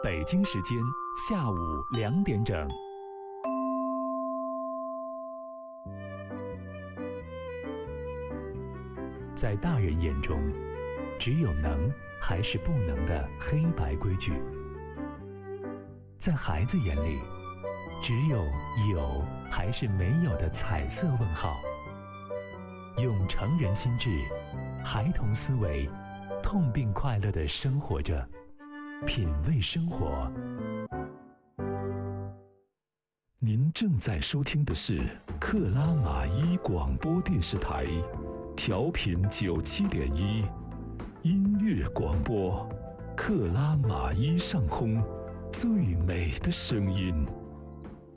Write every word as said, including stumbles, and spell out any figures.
北京时间下午两点整。在大人眼中，只有能还是不能的黑白规矩；在孩子眼里，只有有还是没有的彩色问号。用成人心智，孩童思维，痛并快乐地生活着，品味生活。 您正在收听的是克拉玛依广播电视台，调频九七点一，音乐广播，克拉玛依上空最美的声音。